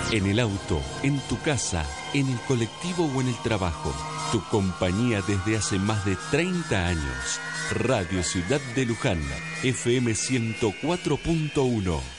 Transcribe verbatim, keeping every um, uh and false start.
En el auto, en tu casa, en el colectivo o en el trabajo. Tu compañía desde hace más de treinta años. Radio Ciudad de Luján, F M ciento cuatro punto uno.